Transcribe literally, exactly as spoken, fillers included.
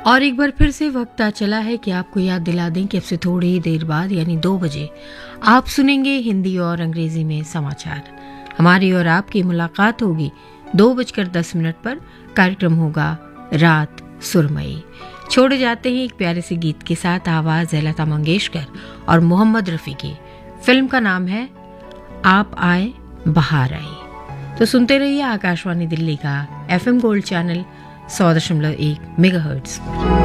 और एक बार फिर से वक्त आ चला है कि आपको याद दिला दें कि अब से थोड़ी ही देर बाद यानी दो बजे आप सुनेंगे हिंदी और अंग्रेजी में समाचार। हमारी और आपकी मुलाकात होगी दो बजकर दस मिनट पर। कार्यक्रम होगा रात सुरमई। छोड़े जाते हैं एक प्यारे से गीत के साथ। आवाज है लता मंगेशकर और मोहम्मद रफ़ी की। फिल्म का नाम है आप आए बहार आई। तो सुनते रहिए आकाशवाणी दिल्ली का एफएम गोल्ड चैनल सौ दशमलव एक मेगाहर्ट्ज।